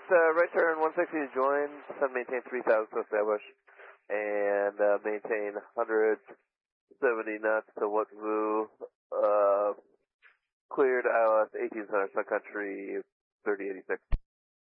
right turn 160 to join, sun maintain 3000 to establish, and maintain 170 knots to Watvu, cleared ILS 1800 Sun Country 3086.